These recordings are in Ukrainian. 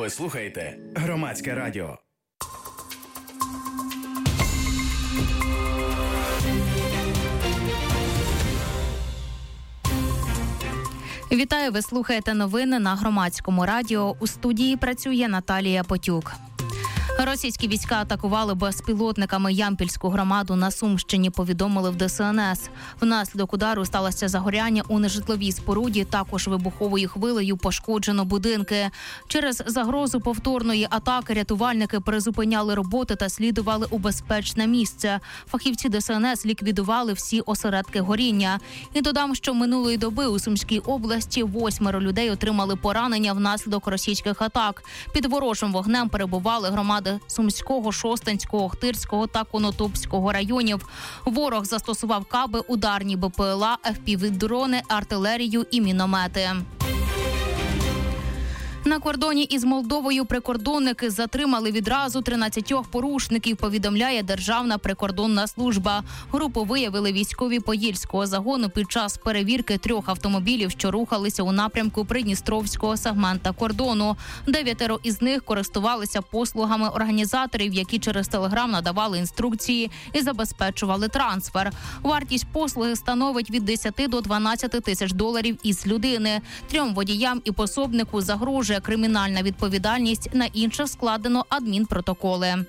Ви слухаєте Громадське радіо. Вітаю, ви слухаєте новини на Громадському радіо. У студії працює Наталія Потюк. Російські війська атакували безпілотниками Ямпільську громаду на Сумщині, повідомили в ДСНС. Внаслідок удару сталося загоряння у нежитловій споруді, також вибуховою хвилею пошкоджено будинки. Через загрозу повторної атаки рятувальники призупиняли роботи та слідували у безпечне місце. Фахівці ДСНС ліквідували всі осередки горіння. І додам, що минулої доби у Сумській області 8 людей отримали поранення внаслідок російських атак. Під ворожим вогнем перебували громади Сумського, Шостинського, Охтирського та Конотопського районів. Ворог застосував каби, ударні БПЛА, FPV-дрони, артилерію і міномети. На кордоні із Молдовою прикордонники затримали відразу 13 порушників, повідомляє Державна прикордонна служба. Групу виявили військові Подільського загону під час перевірки 3 автомобілів, що рухалися у напрямку Придністровського сегмента кордону. 9 із них користувалися послугами організаторів, які через Телеграм надавали інструкції і забезпечували трансфер. Вартість послуги становить від 10 до 12 тисяч доларів із людини. 3 водіям і пособнику загрожує кримінальна відповідальність, на інших складено адмінпротоколи.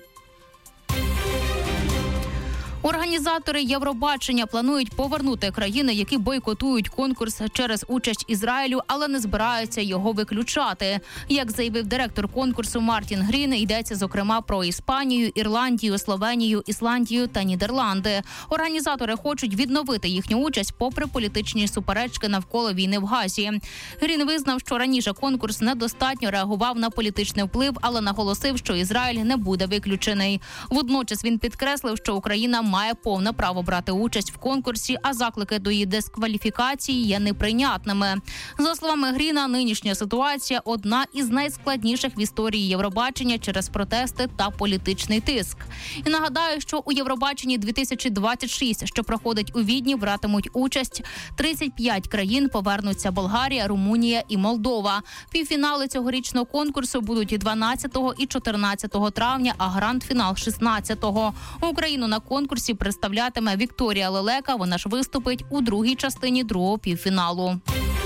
Організатори Євробачення планують повернути країни, які бойкотують конкурс через участь Ізраїлю, але не збираються його виключати. Як заявив директор конкурсу Мартін Грін, йдеться, зокрема, про Іспанію, Ірландію, Словенію, Ісландію та Нідерланди. Організатори хочуть відновити їхню участь попри політичні суперечки навколо війни в Газі. Грін визнав, що раніше конкурс недостатньо реагував на політичний вплив, але наголосив, що Ізраїль не буде виключений. Водночас він підкреслив, що Україна має повне право брати участь в конкурсі, а заклики до її дискваліфікації є неприйнятними. За словами Гріна, нинішня ситуація – одна із найскладніших в історії Євробачення через протести та політичний тиск. І нагадаю, що у Євробаченні 2026, що проходить у Відні, братимуть участь 35 країн, повернуться Болгарія, Румунія і Молдова. Півфінали цьогорічного конкурсу будуть 12 і 14 травня, а гранд-фінал 16-го. Україну на конкурсі представлятиме Вікторія Лелека, вона ж виступить у другій частині другого півфіналу.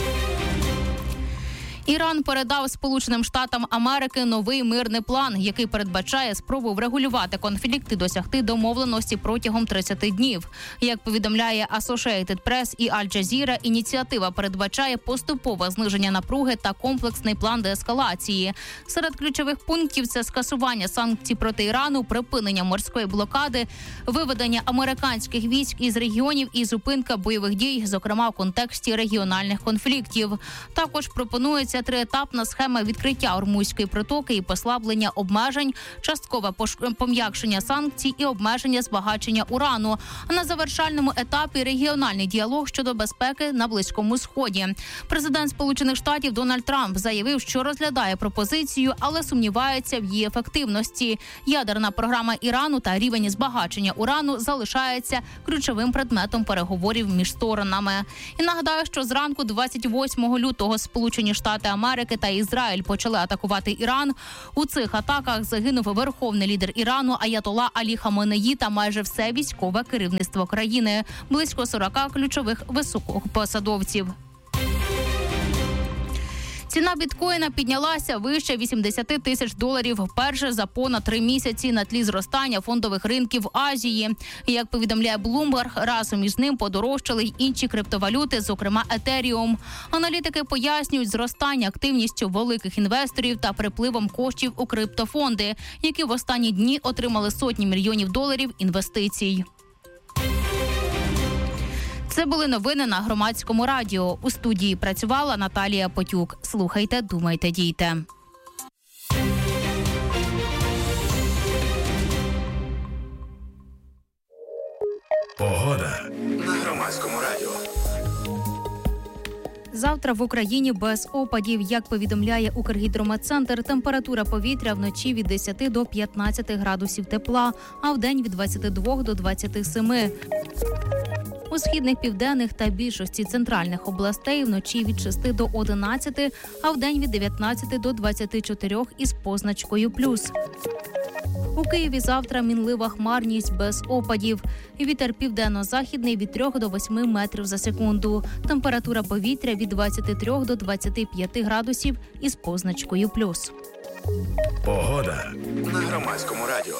Іран передав Сполученим Штатам Америки новий мирний план, який передбачає спробу врегулювати конфлікт і досягти домовленості протягом 30 днів. Як повідомляє Associated Press і Аль Джазіра, ініціатива передбачає поступове зниження напруги та комплексний план деескалації. Серед ключових пунктів – це скасування санкцій проти Ірану, припинення морської блокади, виведення американських військ із регіонів і зупинка бойових дій, зокрема в контексті регіональних конфліктів. Також пропонується триетапна схема відкриття Ормузької протоки і послаблення обмежень, часткове пом'якшення санкцій і обмеження збагачення урану. А на завершальному етапі регіональний діалог щодо безпеки на Близькому Сході. Президент Сполучених Штатів Дональд Трамп заявив, що розглядає пропозицію, але сумнівається в її ефективності. Ядерна програма Ірану та рівень збагачення урану залишається ключовим предметом переговорів між сторонами. І нагадаю, що зранку 28 лютого Сполучені Штати Америки та Ізраїль почали атакувати Іран. У цих атаках загинув верховний лідер Ірану Аятолла Алі Хаменеї та майже все військове керівництво країни. Близько 40 ключових високопосадовців. Ціна біткоїна піднялася вище 80 тисяч доларів вперше за понад 3 місяці на тлі зростання фондових ринків в Азії. Як повідомляє Bloomberg, разом із ним подорожчали й інші криптовалюти, зокрема Етеріум. Аналітики пояснюють зростання активністю великих інвесторів та припливом коштів у криптофонди, які в останні дні отримали сотні мільйонів доларів інвестицій. Це були новини на Громадському радіо. У студії працювала Наталія Потюк. Слухайте, думайте, дійте. Погода на Громадському радіо. Завтра в Україні без опадів. Як повідомляє Укргідрометцентр, температура повітря вночі від 10 до 15 градусів тепла, а вдень від 22 до 27. У східних, південних та більшості центральних областей вночі від 6 до 11, а вдень від 19 до 24 із позначкою «плюс». У Києві завтра мінлива хмарність без опадів. Вітер південно-західний від 3 до 8 метрів за секунду. Температура повітря від 23 до 25 градусів із позначкою «плюс». Погода на Громадському радіо.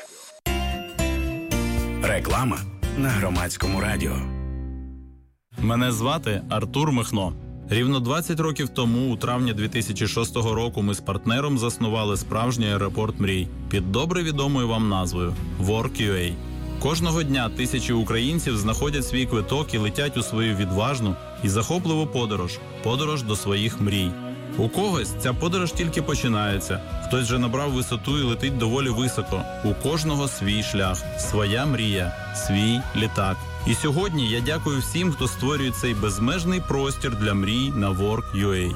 Реклама на Громадському радіо. Мене звати Артур Михно. Рівно 20 років тому, у травні 2006 року, ми з партнером заснували справжній аеропорт мрій під добре відомою вам назвою Work.ua. Кожного дня тисячі українців знаходять свій квиток і летять у свою відважну і захопливу подорож до своїх мрій. У когось ця подорож тільки починається, хтось вже набрав висоту і летить доволі високо. У кожного свій шлях, своя мрія, свій літак. І сьогодні я дякую всім, хто створює цей безмежний простір для мрій на Work.ua.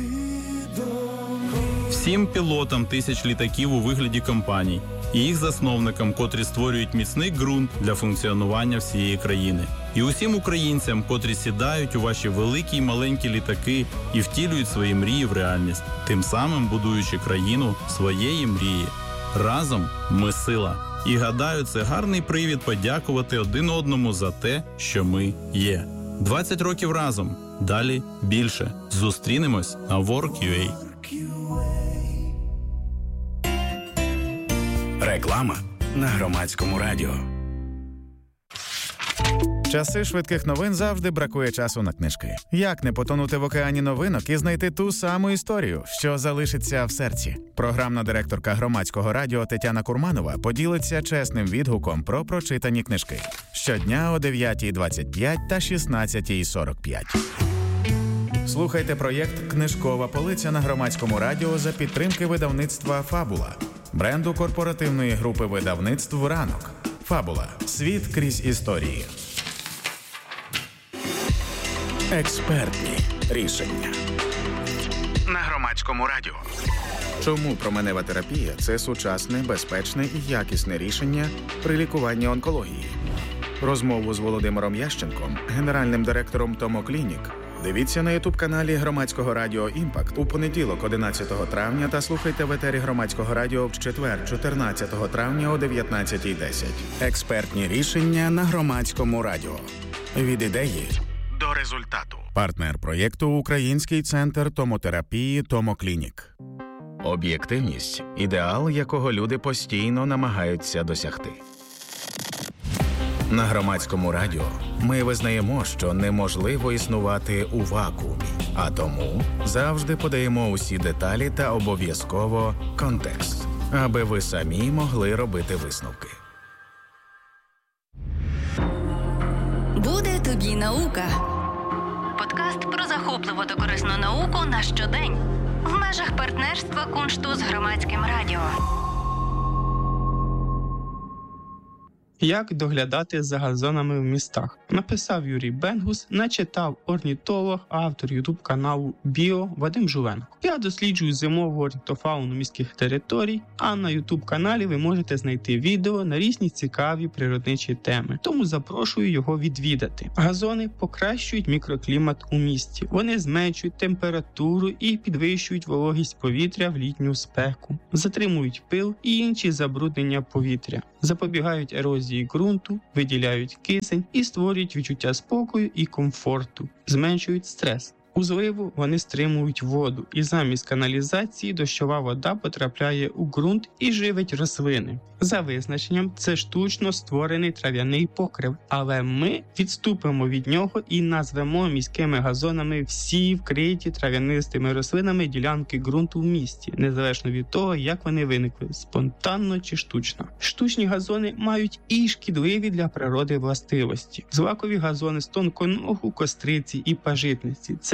Всім пілотам тисяч літаків у вигляді компаній і їх засновникам, котрі створюють міцний ґрунт для функціонування всієї країни. І усім українцям, котрі сідають у ваші великі й маленькі літаки і втілюють свої мрії в реальність, тим самим будуючи країну своєї мрії. Разом ми сила. І гадаю, це гарний привід подякувати один одному за те, що ми є. 20 років разом. Далі більше. Зустрінемось на Work.ua. Реклама на Громадському радіо. Часи швидких новин завжди бракує часу на книжки. Як не потонути в океані новинок і знайти ту саму історію, що залишиться в серці? Програмна директорка Громадського радіо Тетяна Курманова поділиться чесним відгуком про прочитані книжки. Щодня о 9:25 та 16:45. Слухайте проєкт «Книжкова полиця» на Громадському радіо за підтримки видавництва «Фабула», бренду корпоративної групи видавництв «Ранок». «Фабула. Світ крізь історії». Експертні рішення. На Громадському радіо. Чому променева терапія – це сучасне, безпечне і якісне рішення при лікуванні онкології? Розмову з Володимиром Ященком, генеральним директором Томоклінік, дивіться на ютуб-каналі Громадського радіо «Імпакт» у понеділок 11 травня та слухайте в етері Громадського радіо в четвер 14 травня о 19:10. Експертні рішення на Громадському радіо. Від ідеї До результату. Партнер проєкту – Український центр томотерапії «Томоклінік». Об'єктивність – ідеал, якого люди постійно намагаються досягти. На Громадському радіо ми визнаємо, що неможливо існувати у вакуумі, а тому завжди подаємо усі деталі та обов'язково контекст, аби ви самі могли робити висновки. Буде тобі наука. Подкаст про захопливу та корисну науку на щодень. В межах партнерства Куншту з Громадським радіо. Як доглядати за газонами в містах? Написав Юрій Бенгус, начитав орнітолог, автор ютуб-каналу «Біо» Вадим Жувенко. Я досліджую зимову орнітофауну міських територій, а на ютуб-каналі ви можете знайти відео на різні цікаві природничі теми. Тому запрошую його відвідати. Газони покращують мікроклімат у місті. Вони зменшують температуру і підвищують вологість повітря в літню спеку. Затримують пил і інші забруднення повітря. Запобігають ерозії ґрунту, виділяють кисень і створюють відчуття спокою і комфорту, зменшують стрес. У зливу вони стримують воду, і замість каналізації дощова вода потрапляє у ґрунт і живить рослини. За визначенням, це штучно створений трав'яний покрив, але ми відступимо від нього і назвемо міськими газонами всі вкриті трав'янистими рослинами ділянки ґрунту в місті, незалежно від того, як вони виникли – спонтанно чи штучно. Штучні газони мають і шкідливі для природи властивості. Злакові газони з тонконогу, костриці і пажитниці – це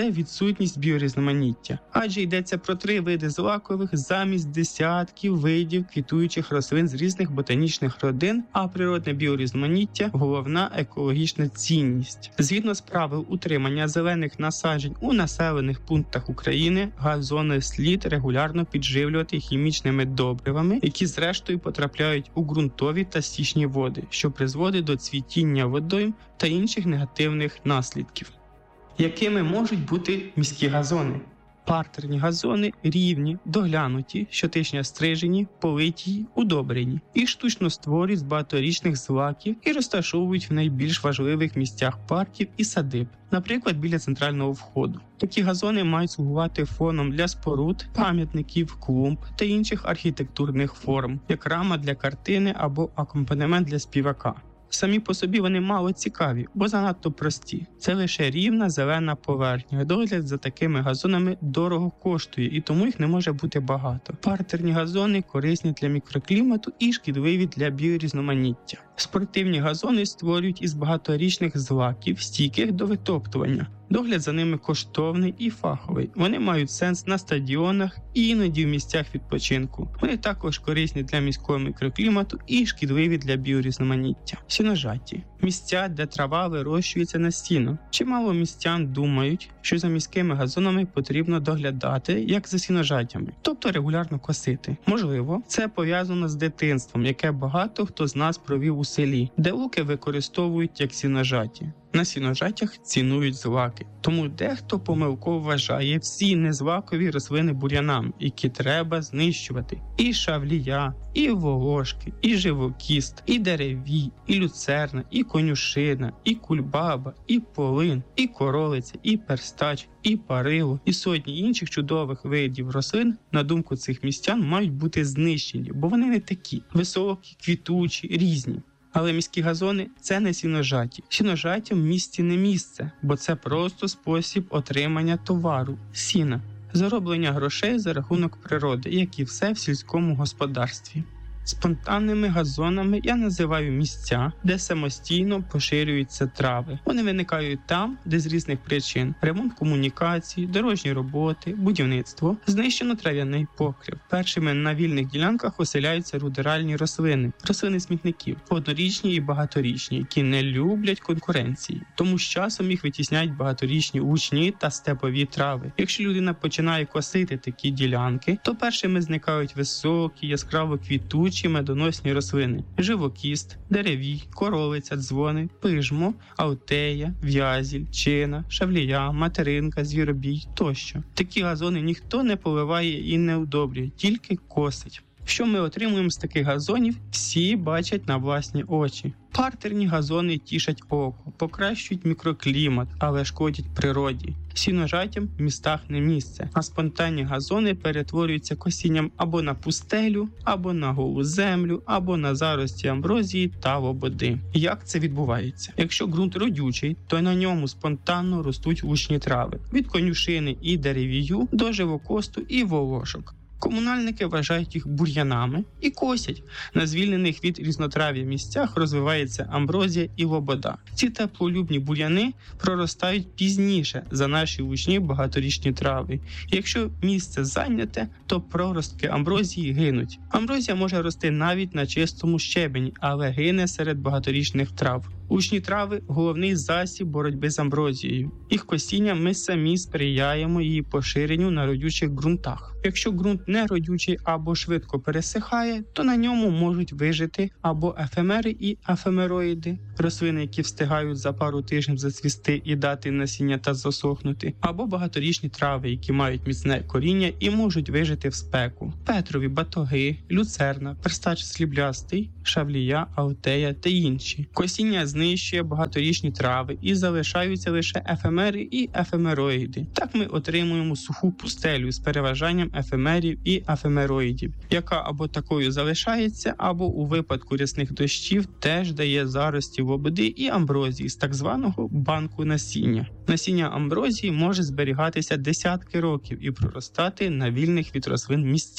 це відсутність біорізноманіття. Адже йдеться про 3 види злакових замість десятків видів квітуючих рослин з різних ботанічних родин, а природне біорізноманіття – головна екологічна цінність. Згідно з правил утримання зелених насаджень у населених пунктах України, газони слід регулярно підживлювати хімічними добривами, які зрештою потрапляють у ґрунтові та стічні води, що призводить до цвітіння водойм та інших негативних наслідків. Якими можуть бути міські газони? Партерні газони рівні, доглянуті, щотижня стрижені, политі, удобрені і штучно створюють з багаторічних злаків і розташовують в найбільш важливих місцях парків і садиб, наприклад, біля центрального входу. Такі газони мають слугувати фоном для споруд, пам'ятників, клумб та інших архітектурних форм, як рама для картини або акомпанемент для співака. Самі по собі вони мало цікаві, бо занадто прості. Це лише рівна зелена поверхня. Догляд за такими газонами дорого коштує, і тому їх не може бути багато. Партерні газони корисні для мікроклімату і шкідливі для біорізноманіття. Спортивні газони створюють із багаторічних злаків, стійких до витоптування. Догляд за ними коштовний і фаховий. Вони мають сенс на стадіонах і іноді в місцях відпочинку. Вони також корисні для міського мікроклімату і шкідливі для біорізноманіття. Сіножаті – місця, де трава вирощується на сіно. Чимало містян думають, що за міськими газонами потрібно доглядати, як за сіножатями, тобто регулярно косити. Можливо, це пов'язано з дитинством, яке багато хто з нас провів у селі, де луки використовують як сіножаті. На сіножатях цінують злаки, тому дехто помилково вважає всі незлакові рослини бур'янами, які треба знищувати. І шавлія, і волошки, і живокіст, і деревій, і люцерна, і конюшина, і кульбаба, і полин, і королиця, і перстач, і парило, і сотні інших чудових видів рослин, на думку цих містян, мають бути знищені, бо вони не такі – високі, квітучі, різні. Але міські газони – це не сіножаті. Сіножаттям в місті не місце, бо це просто спосіб отримання товару – сіна. Зароблення грошей за рахунок природи, як і все в сільському господарстві. Спонтанними газонами я називаю місця, де самостійно поширюються трави. Вони виникають там, де з різних причин – ремонт комунікацій, дорожні роботи, будівництво – знищено трав'яний покрив. Першими на вільних ділянках оселяються рудеральні рослини – рослини смітників, однорічні і багаторічні, які не люблять конкуренції. Тому з часом їх витісняють багаторічні учні та степові трави. Якщо людина починає косити такі ділянки, то першими зникають високі, яскраво квітучі, медоносні рослини – живокіст, деревій, королиця, дзвони, пижмо, аутея, в'язіль, чина, шавлія, материнка, звіробій тощо. Такі газони ніхто не поливає і не удобрює, тільки косить. Що ми отримуємо з таких газонів, всі бачать на власні очі. Партерні газони тішать око, покращують мікроклімат, але шкодять природі. Сіножаттям в містах не місце, а спонтанні газони перетворюються косінням або на пустелю, або на голу землю, або на зарості амброзії та лободи. Як це відбувається? Якщо ґрунт родючий, то на ньому спонтанно ростуть лучні трави. Від конюшини і деревію до живокосту і волошок. Комунальники вважають їх бур'янами і косять. На звільнених від різнотрав'я місцях розвивається амброзія і лобода. Ці теплолюбні бур'яни проростають пізніше за наші лучні багаторічні трави. І якщо місце зайняте, то проростки амброзії гинуть. Амброзія може рости навіть на чистому щебені, але гине серед багаторічних трав. Лучні трави – головний засіб боротьби з амброзією. Їх косіння ми самі сприяємо її поширенню на родючих ґрунтах. Якщо ґрунт не родючий або швидко пересихає, то на ньому можуть вижити або ефемери і ефемероїди – рослини, які встигають за пару тижнів зацвісти і дати насіння та засохнути, або багаторічні трави, які мають міцне коріння і можуть вижити в спеку. Петрові батоги, люцерна, перстач сріблястий, шавлія, аутея та інші. Косіння знищує багаторічні трави і залишаються лише ефемери і ефемероїди. Так ми отримуємо суху пустелю з переважанням ефемерів і ефемероїдів, яка або такою залишається, або у випадку рясних дощів теж дає зарості лободи і амброзії з так званого банку насіння. Насіння амброзії може зберігатися десятки років і проростати на вільних від рослин місцях.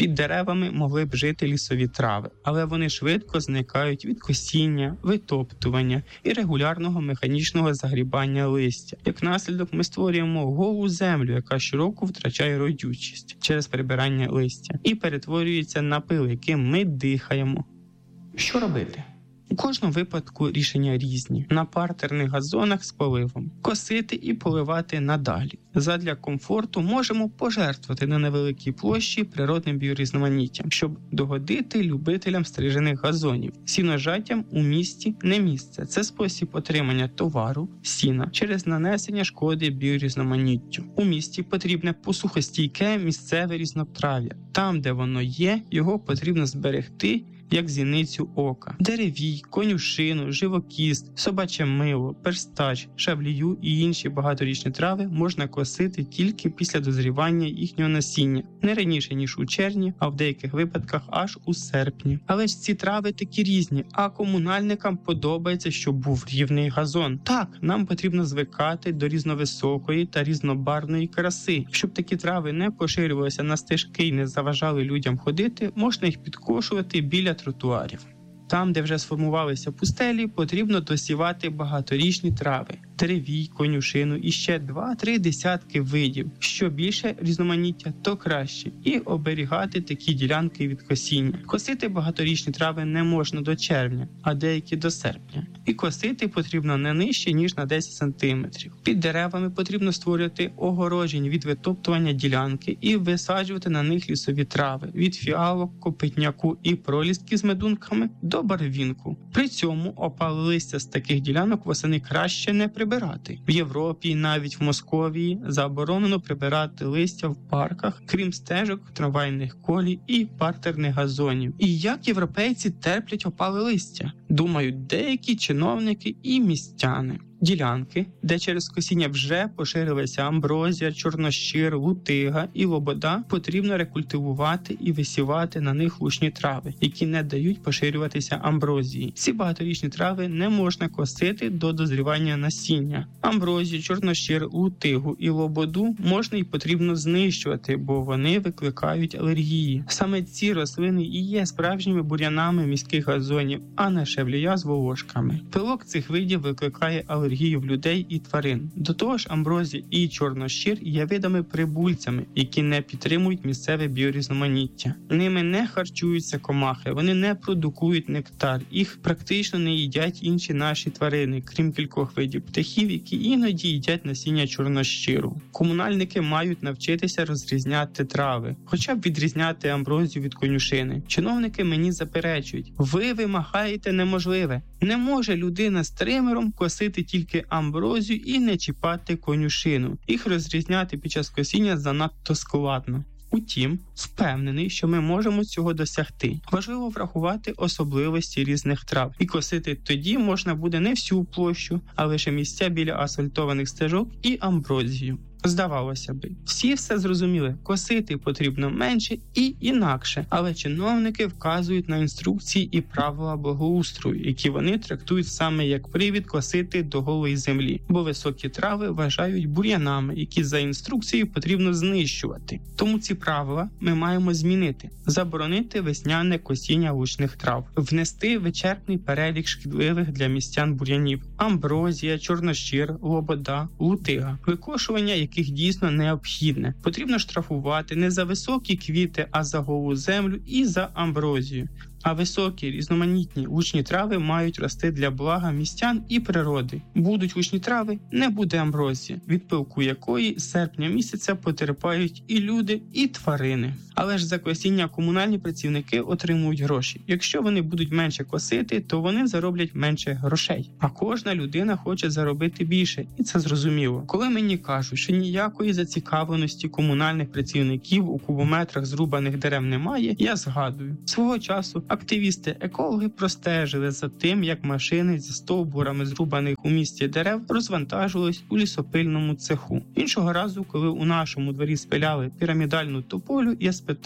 Під деревами могли б жити лісові трави, але вони швидко зникають від косіння, витоптування і регулярного механічного загрібання листя. Як наслідок ми створюємо голу землю, яка щороку втрачає родючість через прибирання листя і перетворюється на пил, яким ми дихаємо. Що робити? У кожному випадку рішення різні. На партерних газонах з поливом. Косити і поливати надалі. Задля комфорту можемо пожертвувати на невеликій площі природним біорізноманіттям, щоб догодити любителям стрижених газонів. Сіножаттям у місті не місце. Це спосіб отримання товару, сіна, через нанесення шкоди біорізноманіттю. У місті потрібне посухостійке місцеве різнотрав'я. Там, де воно є, його потрібно зберегти, як зіницю ока. Деревій, конюшину, живокіст, собаче мило, перстач, шаблію і інші багаторічні трави можна косити тільки після дозрівання їхнього насіння, не раніше, ніж у червні, а в деяких випадках аж у серпні. Але ж ці трави такі різні, а комунальникам подобається, щоб був рівний газон. Так, нам потрібно звикати до різновисокої та різнобарвної краси. Щоб такі трави не поширювалися на стежки і не заважали людям ходити, можна їх підкошувати біля тротуарів. Там, де вже сформувалися пустелі, потрібно досівати багаторічні трави, деревій, конюшину і ще 2-3 десятки видів. Що більше різноманіття, то краще. І оберігати такі ділянки від косіння. Косити багаторічні трави не можна до червня, а деякі до серпня. І косити потрібно не нижче, ніж на 10 см. Під деревами потрібно створювати огородження від витоптування ділянки і висаджувати на них лісові трави. Від фіалок, копитняку і пролісків з медунками до барвінку. При цьому опале листя з таких ділянок восени краще не прибирати. В Європі і навіть в Московії заборонено прибирати листя в парках, крім стежок, трамвайних колій і партерних газонів. І як європейці терплять опале листя? Думають деякі чиновники і містяни. Ділянки, де через косіння вже поширилися амброзія, чорнощир, лутига і лобода, потрібно рекультивувати і висівати на них лучні трави, які не дають поширюватися амброзії. Ці багаторічні трави не можна косити до дозрівання насіння. Амброзію, чорнощир, лутигу і лободу можна і потрібно знищувати, бо вони викликають алергії. Саме ці рослини і є справжніми бур'янами міських газонів, а не шевлія з волошками. Пилок цих видів викликає алергії в людей і тварин. До того ж, амброзія і чорнощир є видами прибульцями, які не підтримують місцеве біорізноманіття. Ними не харчуються комахи, вони не продукують нектар, їх практично не їдять інші наші тварини, крім кількох видів птахів, які іноді їдять насіння чорнощиру. Комунальники мають навчитися розрізняти трави, хоча б відрізняти амброзію від конюшини. Чиновники мені заперечують: ви вимагаєте неможливе. Не може людина з тримером косити тільки амброзію і не чіпати конюшину. Їх розрізняти під час косіння занадто складно. Утім, впевнений, що ми можемо цього досягти. Важливо врахувати особливості різних трав. І косити тоді можна буде не всю площу, а лише місця біля асфальтованих стежок і амброзію. Здавалося би, всі все зрозуміли, косити потрібно менше і інакше, але чиновники вказують на інструкції і правила благоустрою, які вони трактують саме як привід косити до голої землі, бо високі трави вважають бур'янами, які за інструкцією потрібно знищувати. Тому ці правила ми маємо змінити, заборонити весняне косіння лучних трав, внести вичерпний перелік шкідливих для містян бур'янів: амброзія, чорнощир, лобода, лутига, викошування яких дійсно необхідне. Потрібно штрафувати не за високі квіти, а за голу землю і за амброзію. А високі, різноманітні лучні трави мають рости для блага містян і природи. Будуть лучні трави, не буде амброзії, від пилку якої з серпня місяця потерпають і люди, і тварини. Але ж за косіння комунальні працівники отримують гроші. Якщо вони будуть менше косити, то вони зароблять менше грошей. А кожна людина хоче заробити більше, і це зрозуміло. Коли мені кажуть, що ніякої зацікавленості комунальних працівників у кубометрах зрубаних дерев немає, я згадую. Свого часу активісти-екологи простежили за тим, як машини зі стовбурами зрубаних у місті дерев розвантажувались у лісопильному цеху. Іншого разу, коли у нашому дворі спиляли пірамідальну тополю, я спитав,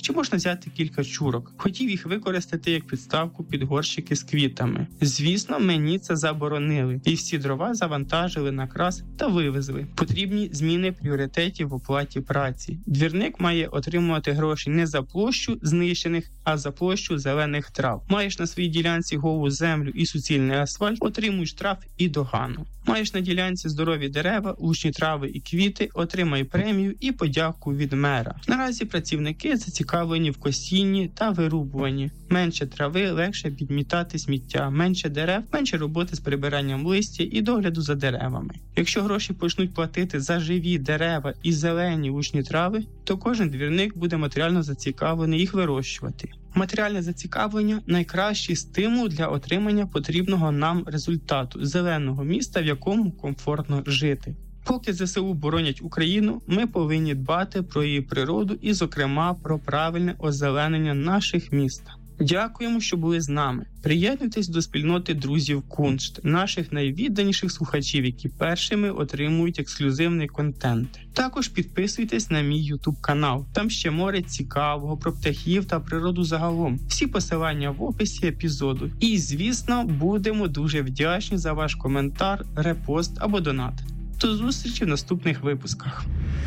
Чи можна взяти кілька чурок? Хотів їх використати як підставку під горщики з квітами. Звісно, мені це заборонили. І всі дрова завантажили на крас та вивезли. Потрібні зміни пріоритетів в оплаті праці. Двірник має отримувати гроші не за площу знищених, а за площу зелених трав. Маєш на своїй ділянці голу землю і суцільний асфальт, отримуй штраф і догану. Маєш на ділянці здорові дерева, лучні трави і квіти, отримай премію і подяку від мера. Наразі працівники зацікавлені в косінні та вирубуванні. Менше трави, легше підмітати сміття, менше дерев, менше роботи з прибиранням листя і догляду за деревами. Якщо гроші почнуть платити за живі дерева і зелені лучні трави, то кожен двірник буде матеріально зацікавлений їх вирощувати. Матеріальне зацікавлення – найкращий стимул для отримання потрібного нам результату – зеленого міста, в якому комфортно жити. Поки ЗСУ боронять Україну, ми повинні дбати про її природу і, зокрема, про правильне озеленення наших міст. Дякуємо, що були з нами. Приєднуйтесь до спільноти друзів Куншт, наших найвідданіших слухачів, які першими отримують ексклюзивний контент. Також підписуйтесь на мій YouTube канал. Там ще море цікавого про птахів та природу загалом. Всі посилання в описі епізоду. І, звісно, будемо дуже вдячні за ваш коментар, репост або донат. До зустрічі в наступних випусках.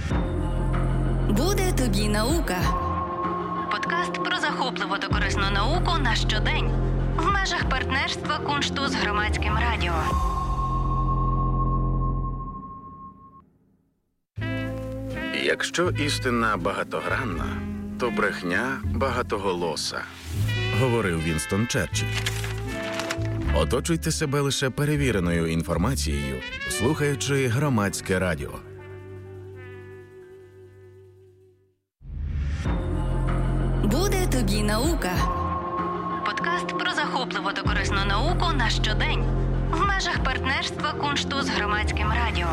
Буде тобі наука. Подкаст про захопливу та корисну науку на щодень. В межах партнерства Куншту з Громадським радіо. Якщо істина багатогранна, то брехня багатоголоса, говорив Вінстон Черчилль. Оточуйте себе лише перевіреною інформацією, слухаючи Громадське радіо. Буде тобі наука. Подкаст про захопливу та корисну науку на щодень. В межах партнерства Куншту з Громадським радіо.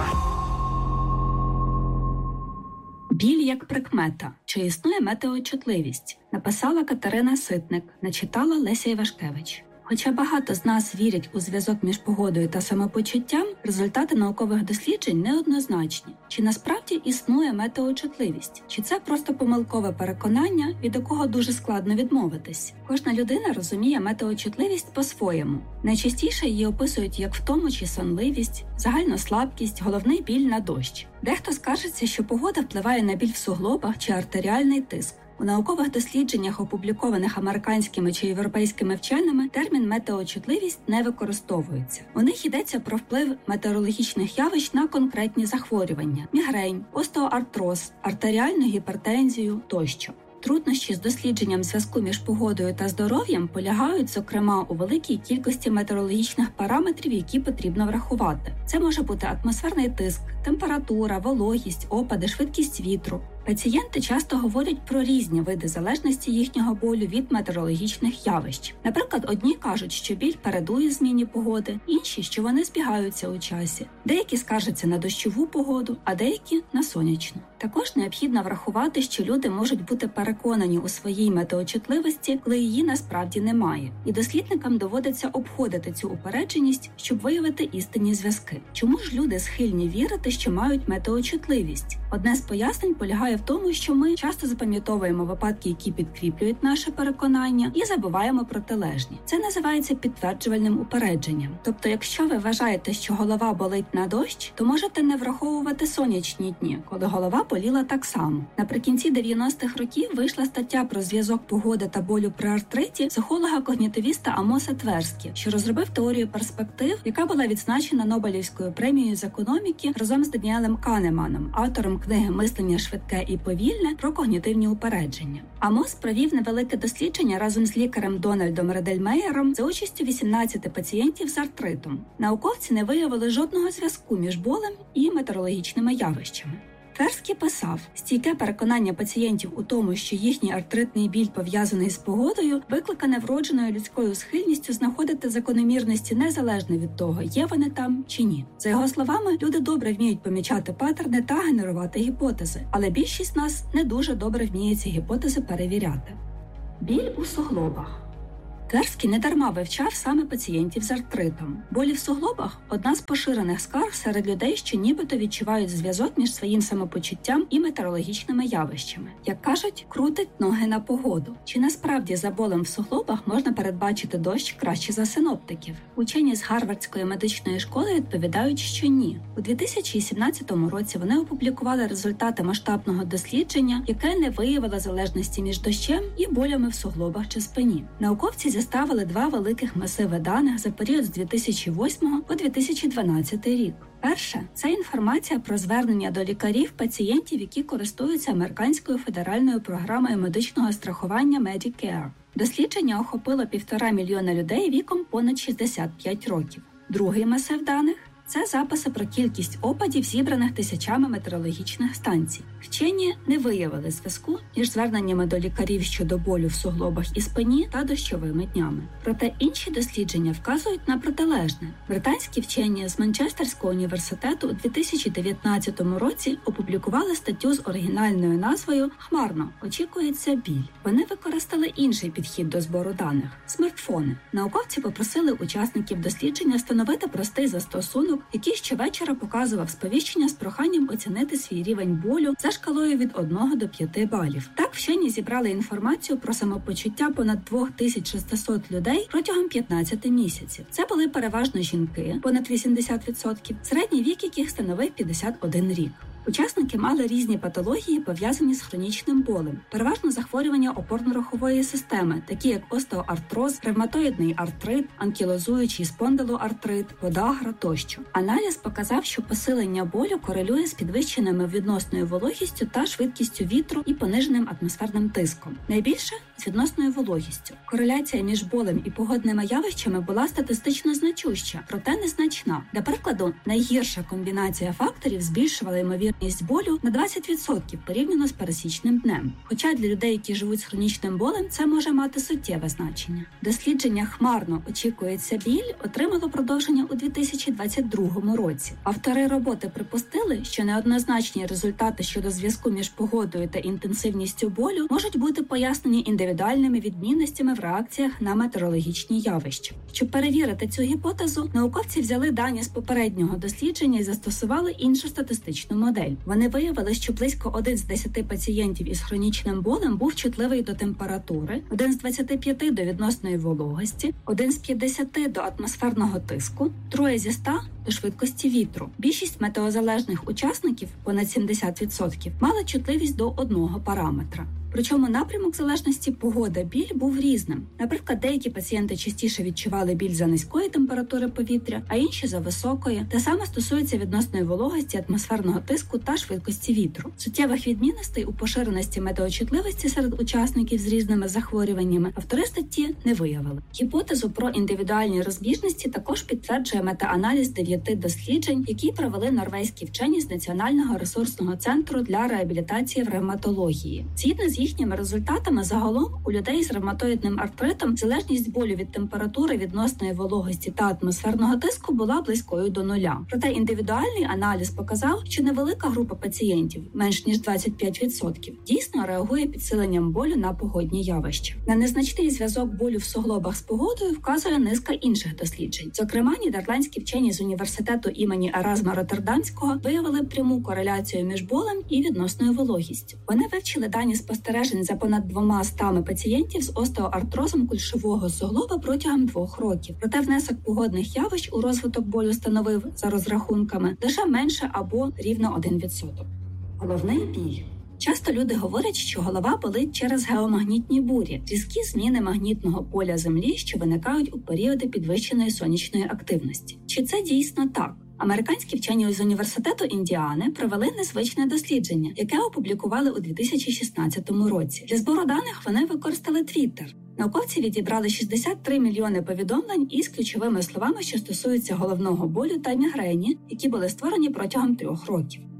Біль як прикмета. Чи існує метеочутливість? Написала Катерина Ситник, начитала Леся Івашкевич. Хоча багато з нас вірять у зв'язок між погодою та самопочуттям, результати наукових досліджень неоднозначні. Чи насправді існує метеочутливість? Чи це просто помилкове переконання, від якого дуже складно відмовитись? Кожна людина розуміє метеочутливість по-своєму. Найчастіше її описують як втому чи сонливість, загальну слабкість, головний біль на дощ. Дехто скаржиться, що погода впливає на біль в суглобах чи артеріальний тиск. У наукових дослідженнях, опублікованих американськими чи європейськими вченими, термін метеочутливість не використовується. У них йдеться про вплив метеорологічних явищ на конкретні захворювання – мігрень, остеоартроз, артеріальну гіпертензію тощо. Труднощі з дослідженням зв'язку між погодою та здоров'ям полягають, зокрема, у великій кількості метеорологічних параметрів, які потрібно врахувати. Це може бути атмосферний тиск, температура, вологість, опади, швидкість вітру. Пацієнти часто говорять про різні види залежності їхнього болю від метеорологічних явищ. Наприклад, одні кажуть, що біль передує зміні погоди, інші, що вони збігаються у часі. Деякі скаржаться на дощову погоду, а деякі – на сонячну. Також необхідно врахувати, що люди можуть бути переконані у своїй метеочутливості, коли її насправді немає. І дослідникам доводиться обходити цю упередженість, щоб виявити істинні зв'язки. Чому ж люди схильні вірити, що мають метеочутливість? Одне з пояснень полягає в тому, що ми часто запам'ятовуємо випадки, які підкріплюють наше переконання, і забуваємо протилежні. Це називається підтверджувальним упередженням. Тобто, якщо ви вважаєте, що голова болить на дощ, то можете не враховувати сонячні дні, коли голова боліла так само. Наприкінці 90-х років вийшла стаття про зв'язок погоди та болю при артриті психолога-когнітивіста Амоса Тверські, що розробив теорію перспектив, яка була відзначена Нобелівською премією з економіки разом з Даніелем Канеманом, автором книги «Мислення швидке і повільне» про когнітивні упередження. Амос провів невелике дослідження разом з лікарем Дональдом Редельмеєром за участю 18 пацієнтів з артритом. Науковці не виявили жодного зв'язку між болем і метеорологічними явищами. Тверський писав, стійке переконання пацієнтів у тому, що їхній артритний біль пов'язаний з погодою, викликане вродженою людською схильністю знаходити закономірності незалежно від того, є вони там чи ні. За його словами, люди добре вміють помічати паттерни та генерувати гіпотези, але більшість нас не дуже добре вміє ці гіпотези перевіряти. Біль у суглобах. Тверський недарма вивчав саме пацієнтів з артритом. Болі в суглобах – одна з поширених скарг серед людей, що нібито відчувають зв'язок між своїм самопочуттям і метеорологічними явищами. Як кажуть, крутить ноги на погоду. Чи насправді за болем в суглобах можна передбачити дощ краще за синоптиків? Учені з Гарвардської медичної школи відповідають, що ні. У 2017 році вони опублікували результати масштабного дослідження, яке не виявило залежності між дощем і болями в суглобах чи спині. Науковці зіставили два великих масиви даних за період з 2008 по 2012 рік. Перше – це інформація про звернення до лікарів пацієнтів, які користуються американською федеральною програмою медичного страхування Medicare. Дослідження охопило 1,5 мільйона людей віком понад 65 років. Другий масив даних – це записи про кількість опадів, зібраних тисячами метеорологічних станцій. Вчені не виявили зв'язку між зверненнями до лікарів щодо болю в суглобах і спині та дощовими днями. Проте інші дослідження вказують на протилежне. Британські вчені з Манчестерського університету у 2019 році опублікували статтю з оригінальною назвою «Хмарно. Очікується біль». Вони використали інший підхід до збору даних – смартфони. Науковці попросили учасників дослідження встановити простий застосунок, який щовечора показував сповіщення з проханням оцінити свій рівень болю за шкалою від 1 до 5 балів. Так вчені зібрали інформацію про самопочуття понад 2600 людей протягом 15 місяців. Це були переважно жінки, понад 80%, середній вік яких становив 51 рік. Учасники мали різні патології, пов'язані з хронічним болем, переважно захворювання опорно-рухової системи, такі як остеоартроз, ревматоїдний артрит, анкілозуючий спондилоартрит, подагра тощо. Аналіз показав, що посилення болю корелює з підвищеними відносною вологістю та швидкістю вітру і пониженим атмосферним тиском. Найбільше – з відносною вологістю. Кореляція між болем і погодними явищами була статистично значуща, проте незначна. Для прикладу, найгірша комбінація факторів збільшувала ймовірність болю на 20% порівняно з пересічним днем. Хоча для людей, які живуть з хронічним болем, це може мати суттєве значення. Дослідження «Хмарно. Очікується біль» отримало продовження у 2022 році. Автори роботи припустили, що неоднозначні результати щодо зв'язку між погодою та інтенсивністю болю можуть бути пояснені індивідуальними відмінностями в реакціях на метеорологічні явища. Щоб перевірити цю гіпотезу, науковці взяли дані з попереднього дослідження і застосували іншу статистичну модель. Вони виявили, що близько 1 з 10 пацієнтів із хронічним болем був чутливий до температури, 1 з 25 до відносної вологості, 1 з 50 до атмосферного тиску, 3 зі 100 до швидкості вітру. Більшість метеозалежних учасників, понад 70%, мали чутливість до одного параметра. Причому напрямок залежності погода-біль був різним. Наприклад, деякі пацієнти частіше відчували біль за низької температури повітря, а інші за високої. Те саме стосується відносної вологості, атмосферного тиску та швидкості вітру. Суттєвих відмінностей у поширеності метеочутливості серед учасників з різними захворюваннями автори статті не виявили. Гіпотезу про індивідуальні розбіжності також підтверджує метааналіз 9 досліджень, які провели норвезькі вчені з Національного ресурсного центру для реабілітації в ревматології. Згідно з їхніми результатами, загалом у людей з ревматоїдним артритом залежність болю від температури, відносної вологості та атмосферного тиску була близькою до нуля. Проте індивідуальний аналіз показав, що невелика група пацієнтів, менш ніж 25%, дійсно реагує підсиленням болю на погодні явища. На незначний зв'язок болю в суглобах з погодою вказує низка інших досліджень. Зокрема, нідерландські вчені з університету імені Еразма Роттердамського виявили пряму кореляцію між болем і відносною вологістю. Вони вивчили дані спостережень за понад 200 пацієнтів з остеоартрозом кульшового суглоба протягом 2 років. Проте внесок погодних явищ у розвиток болю становив, за розрахунками, лише менше або рівно 1%. Головний біль. Часто люди говорять, що голова болить через геомагнітні бурі – різкі зміни магнітного поля Землі, що виникають у періоди підвищеної сонячної активності. Чи це дійсно так? Американські вчені з університету Індіани провели незвичне дослідження, яке опублікували у 2016 році. Для збору даних вони використали Twitter. Науковці відібрали 63 мільйони повідомлень із ключовими словами, що стосуються головного болю та мігрені, які були створені протягом 3 років.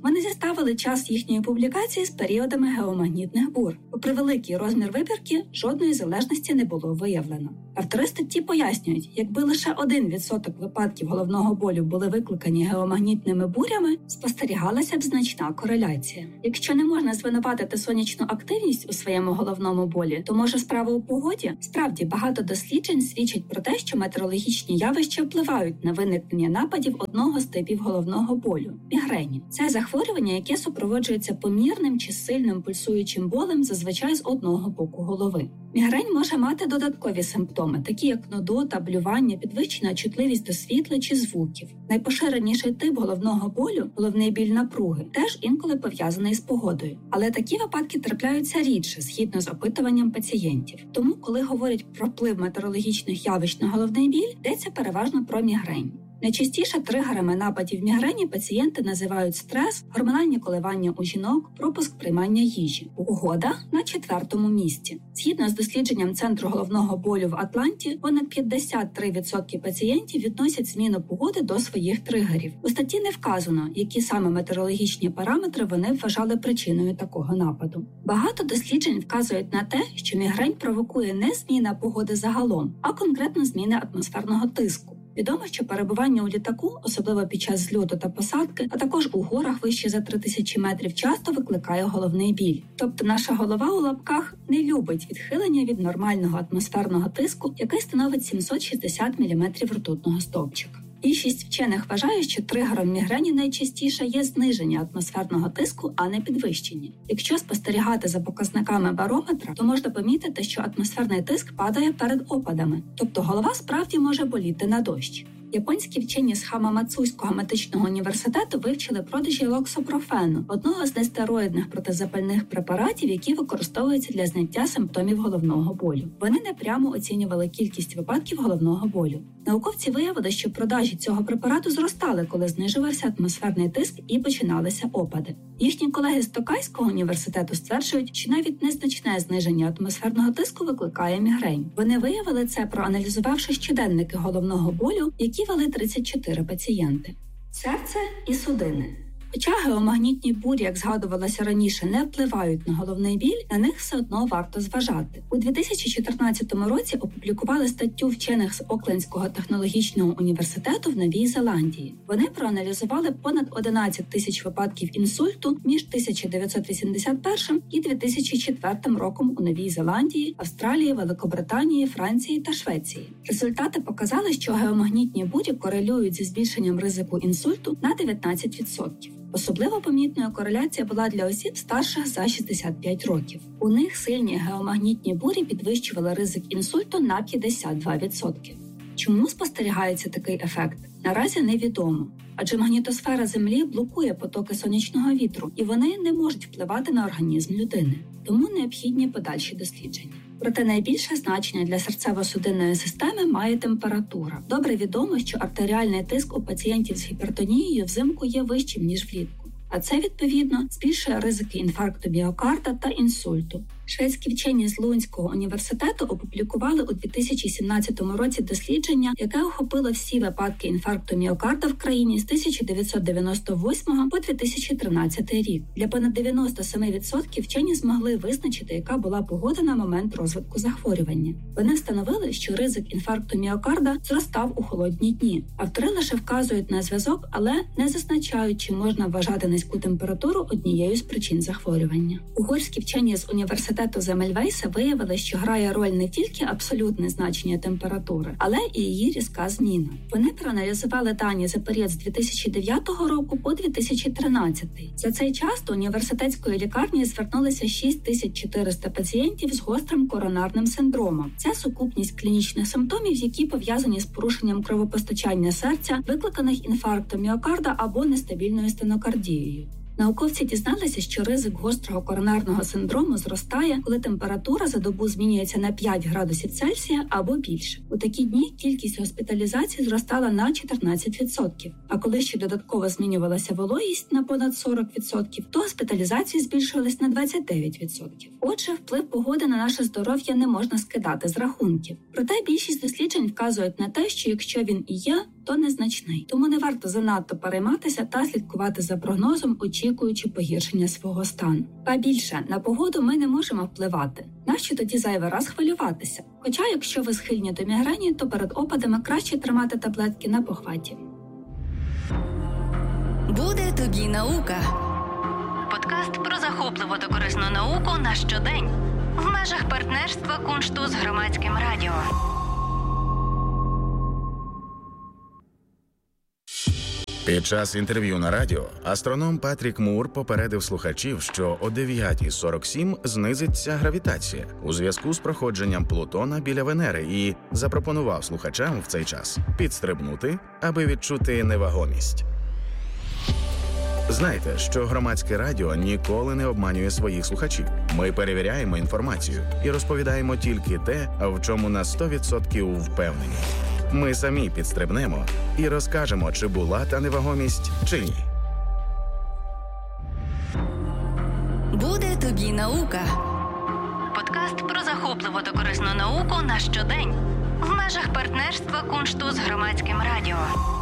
Вони зіставили час їхньої публікації з періодами геомагнітних бур. Попри великий розмір вибірки, жодної залежності не було виявлено. Автори статті пояснюють, якби лише 1% випадків головного болю були викликані геомагнітними бурями, спостерігалася б значна кореляція. Якщо не можна звинуватити сонячну активність у своєму головному болі, то може справа у погоді? Справді, багато досліджень свідчать про те, що метеорологічні явища впливають на виникнення нападів одного з типів головного болю – мігрені. Це захворювання, яке супроводжується помірним чи сильним пульсуючим болем зазвичай з одного боку голови. Мігрень може мати додаткові симптоми, такі як нудота, блювання, підвищена чутливість до світла чи звуків. Найпоширеніший тип головного болю – головний біль напруги, теж інколи пов'язаний з погодою. Але такі випадки трапляються рідше, згідно з опитуванням пацієнтів. Тому, коли говорять про вплив метеорологічних явищ на головний біль, йдеться переважно про мігрень. Найчастіше тригерами нападів мігрені пацієнти називають стрес, гормональні коливання у жінок, пропуск приймання їжі. Погода на 4-му місці. Згідно з дослідженням Центру головного болю в Атланті, понад 53% пацієнтів відносять зміну погоди до своїх тригерів. У статті не вказано, які саме метеорологічні параметри вони вважали причиною такого нападу. Багато досліджень вказують на те, що мігрень провокує не зміна погоди загалом, а конкретно зміни атмосферного тиску. Відомо, що перебування у літаку, особливо під час зльоту та посадки, а також у горах вище за 3000 метрів, часто викликає головний біль. Тобто наша голова у лапках не любить відхилення від нормального атмосферного тиску, який становить 760 мм ртутного стовпчика. Більшість вчених вважає, що тригером мігрені найчастіше є зниження атмосферного тиску, а не підвищення. Якщо спостерігати за показниками барометра, то можна помітити, що атмосферний тиск падає перед опадами, тобто голова справді може боліти на дощ. Японські вчені з Хамамацуського медичного університету вивчили продажі локсопрофену, одного з нестероїдних протизапальних препаратів, які використовуються для зняття симптомів головного болю. Вони непрямо оцінювали кількість випадків головного болю. Науковці виявили, що продажі цього препарату зростали, коли знижувався атмосферний тиск і починалися опади. Їхні колеги з Токайського університету стверджують, що навіть незначне зниження атмосферного тиску викликає мігрень. Вони виявили це, проаналізувавши щоденники головного болю, які вели 34 пацієнти. Серце і судини. Хоча геомагнітні бурі, як згадувалося раніше, не впливають на головний біль, на них все одно варто зважати. У 2014 році опублікували статтю вчених з Оклендського технологічного університету в Новій Зеландії. Вони проаналізували понад 11 тисяч випадків інсульту між 1981 і 2004 роком у Новій Зеландії, Австралії, Великобританії, Франції та Швеції. Результати показали, що геомагнітні бурі корелюють зі збільшенням ризику інсульту на 19%. Особливо помітною кореляція була для осіб старших за 65 років. У них сильні геомагнітні бурі підвищували ризик інсульту на 52%. Чому спостерігається такий ефект? Наразі невідомо. Адже магнітосфера Землі блокує потоки сонячного вітру, і вони не можуть впливати на організм людини. Тому необхідні подальші дослідження. Проте найбільше значення для серцево-судинної системи має температура. Добре відомо, що артеріальний тиск у пацієнтів з гіпертонією взимку є вищим, ніж влітку. А це, відповідно, збільшує ризики інфаркту міокарда та інсульту. Шведські вчені з Лунського університету опублікували у 2017 році дослідження, яке охопило всі випадки інфаркту міокарда в країні з 1998 по 2013 рік. Для понад 97% вчені змогли визначити, яка була погода на момент розвитку захворювання. Вони встановили, що ризик інфаркту міокарда зростав у холодні дні. Автори лише вказують на зв'язок, але не зазначають, чи можна вважати низьку температуру однією з причин захворювання. Угорські вчені з університету Земельвейса виявили, що грає роль не тільки абсолютне значення температури, але і її різка зміна. Вони проаналізували дані за період з 2009 року по 2013. За цей час до університетської лікарні звернулися 6400 пацієнтів з гострим коронарним синдромом. Це сукупність клінічних симптомів, які пов'язані з порушенням кровопостачання серця, викликаних інфарктом міокарда або нестабільною стенокардією. Науковці дізналися, що ризик гострого коронарного синдрому зростає, коли температура за добу змінюється на 5 градусів Цельсія або більше. У такі дні кількість госпіталізацій зростала на 14%, а коли ще додатково змінювалася вологість на понад 40%, то госпіталізації збільшувались на 29%. Отже, вплив погоди на наше здоров'я не можна скидати з рахунків. Проте більшість досліджень вказують на те, що якщо він і є, то незначний. Тому не варто занадто перейматися та слідкувати за прогнозом, очікуючи погіршення свого стану. Та більше, на погоду ми не можемо впливати. Нащо тоді зайвий раз хвилюватися? Хоча, якщо ви схильні до мігрені, то перед опадами краще тримати таблетки на похваті. Буде тобі наука. Подкаст про захопливу та корисну науку на щодень. В межах партнерства Куншту з Громадським радіо. Під час інтерв'ю на радіо астроном Патрік Мур попередив слухачів, що о 9:47 знизиться гравітація у зв'язку з проходженням Плутона біля Венери і запропонував слухачам в цей час підстрибнути, аби відчути невагомість. Знайте, що Громадське радіо ніколи не обманює своїх слухачів. Ми перевіряємо інформацію і розповідаємо тільки те, в чому на 100% впевнені. Ми самі підстрибнемо і розкажемо, чи була та невагомість, чи ні. Буде тобі наука. Подкаст про захопливу та корисну науку на щодень. В межах партнерства Куншту з Громадським радіо.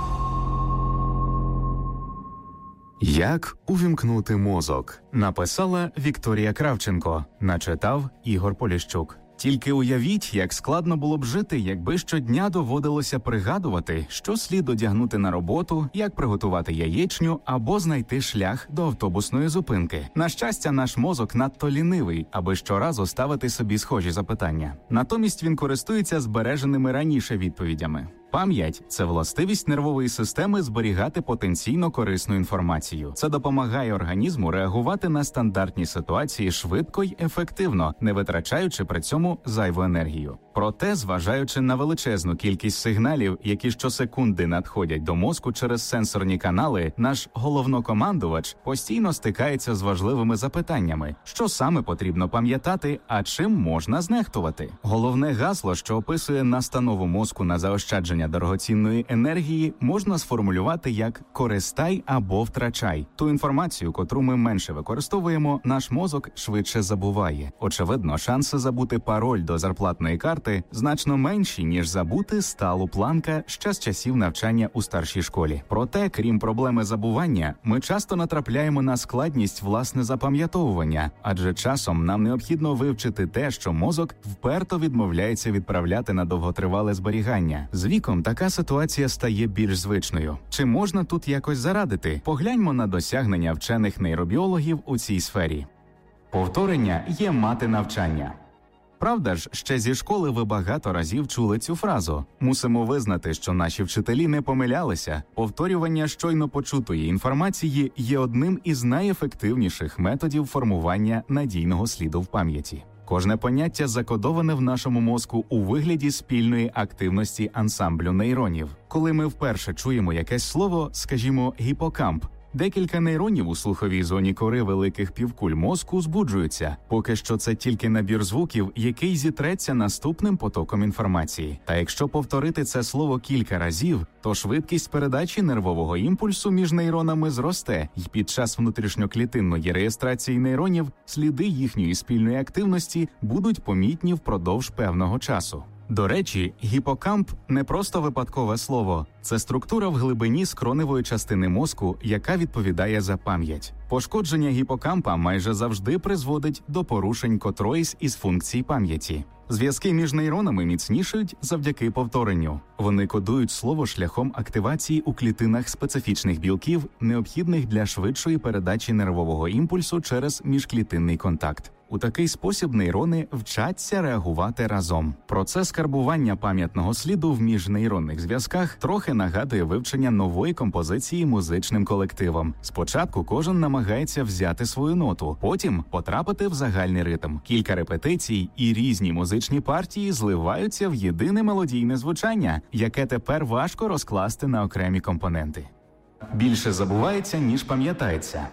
Як увімкнути мозок? Написала Вікторія Кравченко. Начитав Ігор Поліщук. Тільки уявіть, як складно було б жити, якби щодня доводилося пригадувати, що слід одягнути на роботу, як приготувати яєчню або знайти шлях до автобусної зупинки. На щастя, наш мозок надто лінивий, аби щоразу ставити собі схожі запитання. Натомість він користується збереженими раніше відповідями. Пам'ять – це властивість нервової системи зберігати потенційно корисну інформацію. Це допомагає організму реагувати на стандартні ситуації швидко й ефективно, не витрачаючи при цьому зайву енергію. Проте, зважаючи на величезну кількість сигналів, які щосекунди надходять до мозку через сенсорні канали, наш головнокомандувач постійно стикається з важливими запитаннями, що саме потрібно пам'ятати, а чим можна знехтувати. Головне гасло, що описує настанову мозку на заощадження дорогоцінної енергії, можна сформулювати як «користай або втрачай». Ту інформацію, котру ми менше використовуємо, наш мозок швидше забуває. Очевидно, шанси забути пароль до зарплатної карти значно менші, ніж забути сталу планка ще з часів навчання у старшій школі. Проте, крім проблеми забування, ми часто натрапляємо на складність власне запам'ятовування, адже часом нам необхідно вивчити те, що мозок вперто відмовляється відправляти на довготривале зберігання. З віком така ситуація стає більш звичною. Чи можна тут якось зарадити? Погляньмо на досягнення вчених нейробіологів у цій сфері. Повторення є мати навчання. Правда ж, ще зі школи ви багато разів чули цю фразу. Мусимо визнати, що наші вчителі не помилялися. Повторювання щойно почутої інформації є одним із найефективніших методів формування надійного сліду в пам'яті. Кожне поняття закодоване в нашому мозку у вигляді спільної активності ансамблю нейронів. Коли ми вперше чуємо якесь слово, скажімо, гіпокамп, декілька нейронів у слуховій зоні кори великих півкуль мозку збуджуються. Поки що це тільки набір звуків, який зітреться наступним потоком інформації. Та якщо повторити це слово кілька разів, то швидкість передачі нервового імпульсу між нейронами зросте, і під час внутрішньоклітинної реєстрації нейронів сліди їхньої спільної активності будуть помітні впродовж певного часу. До речі, гіпокамп – не просто випадкове слово. Це структура в глибині скроневої частини мозку, яка відповідає за пам'ять. Пошкодження гіпокампа майже завжди призводить до порушень котроїсь із функцій пам'яті. Зв'язки між нейронами міцнішають завдяки повторенню. Вони кодують слово шляхом активації у клітинах специфічних білків, необхідних для швидшої передачі нервового імпульсу через міжклітинний контакт. У такий спосіб нейрони вчаться реагувати разом. Процес карбування пам'ятного сліду в міжнейронних зв'язках трохи нагадує вивчення нової композиції музичним колективом. Спочатку кожен намагається взяти свою ноту, потім потрапити в загальний ритм. Кілька репетицій і різні музичні партії зливаються в єдине мелодійне звучання, яке тепер важко розкласти на окремі компоненти. Більше забувається, ніж пам'ятається.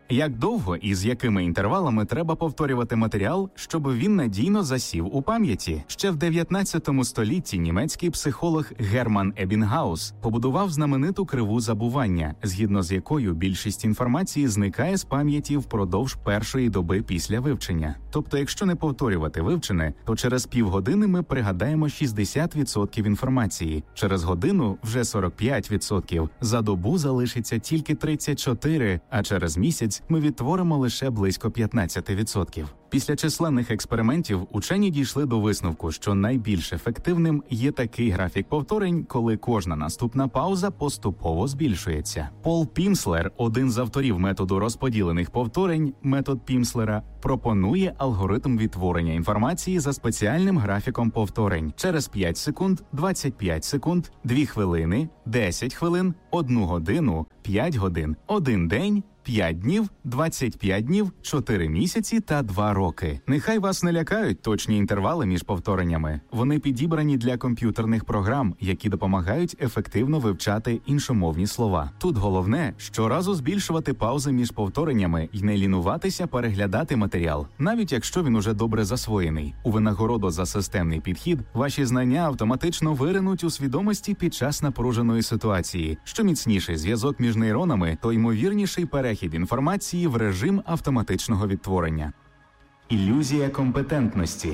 Як довго і з якими інтервалами треба повторювати матеріал, щоб він надійно засів у пам'яті? Ще в 19 столітті німецький психолог Герман Ебінгаус побудував знамениту криву забування, згідно з якою більшість інформації зникає з пам'яті впродовж першої доби після вивчення. Тобто, якщо не повторювати вивчене, то через півгодини ми пригадаємо 60% інформації, через годину вже 45%, за добу залишиться тільки 34%, а через місяць ми відтворимо лише близько 15%. Після численних експериментів учені дійшли до висновку, що найбільш ефективним є такий графік повторень, коли кожна наступна пауза поступово збільшується. Пол Пімслер, один з авторів методу розподілених повторень, метод Пімслера, пропонує алгоритм відтворення інформації за спеціальним графіком повторень через 5 секунд, 25 секунд, 2 хвилини, 10 хвилин, 1 годину, 5 годин, 1 день, 5 днів, 25 днів, 4 місяці та 2 роки. Нехай вас не лякають точні інтервали між повтореннями. Вони підібрані для комп'ютерних програм, які допомагають ефективно вивчати іншомовні слова. Тут головне – щоразу збільшувати паузи між повтореннями і не лінуватися переглядати матеріал, навіть якщо він уже добре засвоєний. У винагороду за системний підхід ваші знання автоматично виринуть у свідомості під час напруженої ситуації. Що міцніший зв'язок між нейронами, то ймовірніший перехід інформації в режим автоматичного відтворення. Ілюзія компетентності.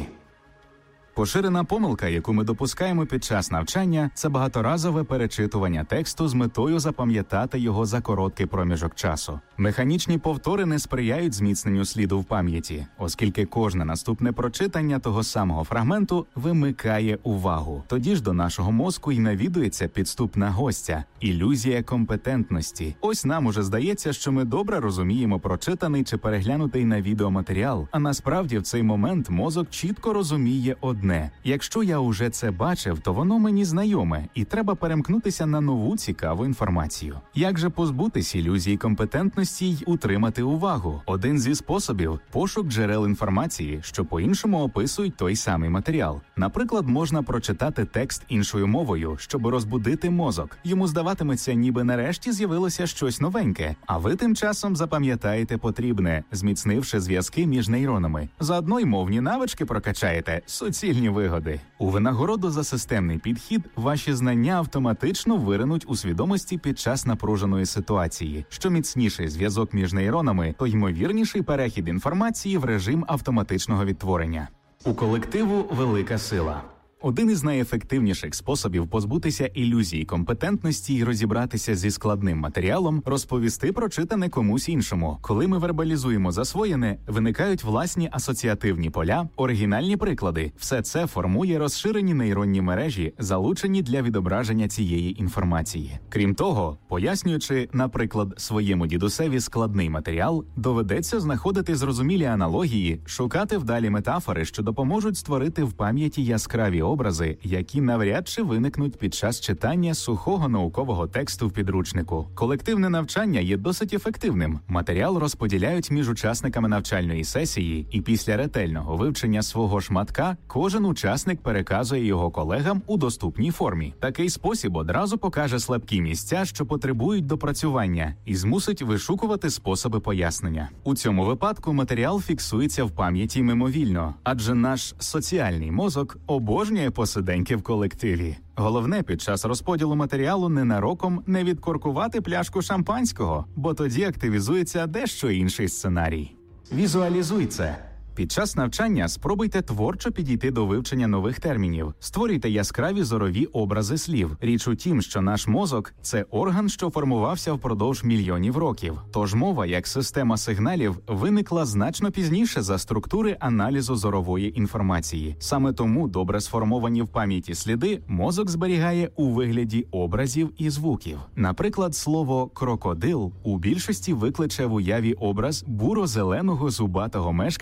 Поширена помилка, яку ми допускаємо під час навчання, це багаторазове перечитування тексту з метою запам'ятати його за короткий проміжок часу. Механічні повтори не сприяють зміцненню сліду в пам'яті, оскільки кожне наступне прочитання того самого фрагменту вимикає увагу. Тоді ж до нашого мозку й навідується підступна гостя – ілюзія компетентності. Ось нам уже здається, що ми добре розуміємо прочитаний чи переглянутий на відеоматеріал, а насправді в цей момент мозок чітко розуміє одне. Якщо я уже це бачив, то воно мені знайоме, і треба перемкнутися на нову цікаву інформацію. Як же позбутись ілюзії компетентності й утримати увагу? Один зі способів – пошук джерел інформації, що по-іншому описують той самий матеріал. Наприклад, можна прочитати текст іншою мовою, щоб розбудити мозок. Йому здаватиметься, ніби нарешті з'явилося щось новеньке, а ви тим часом запам'ятаєте потрібне, зміцнивши зв'язки між нейронами. Заодно й мовні навички прокачаєте, суцільні вигоди. У винагороду за системний підхід ваші знання автоматично виринуть у свідомості під час напруженої ситуації. Що міцніший зв'язок між нейронами, то ймовірніший перехід інформації в режим автоматичного відтворення. У колективу велика сила. Один із найефективніших способів позбутися ілюзії компетентності і розібратися зі складним матеріалом – розповісти прочитане комусь іншому. Коли ми вербалізуємо засвоєне, виникають власні асоціативні поля, оригінальні приклади. Все це формує розширені нейронні мережі, залучені для відображення цієї інформації. Крім того, пояснюючи, наприклад, своєму дідусеві складний матеріал, доведеться знаходити зрозумілі аналогії, шукати вдалі метафори, що допоможуть створити в пам'яті яскраві образи, які навряд чи виникнуть під час читання сухого наукового тексту в підручнику. Колективне навчання є досить ефективним. Матеріал розподіляють між учасниками навчальної сесії, і після ретельного вивчення свого шматка кожен учасник переказує його колегам у доступній формі. Такий спосіб одразу покаже слабкі місця, що потребують допрацювання, і змусить вишукувати способи пояснення. У цьому випадку матеріал фіксується в пам'яті мимовільно, адже наш соціальний мозок обожнює посиденьки в колективі. Головне під час розподілу матеріалу ненароком не відкоркувати пляшку шампанського, бо тоді активізується дещо інший сценарій. Візуалізуй це. Під час навчання спробуйте творчо підійти до вивчення нових термінів. Створюйте яскраві зорові образи слів. Річ у тім, що наш мозок – це орган, що формувався впродовж мільйонів років. Тож мова, як система сигналів, виникла значно пізніше за структури аналізу зорової інформації. Саме тому добре сформовані в пам'яті сліди мозок зберігає у вигляді образів і звуків. Наприклад, слово «крокодил» у більшості викличе в уяві образ буро-зеленого зубатого мешканця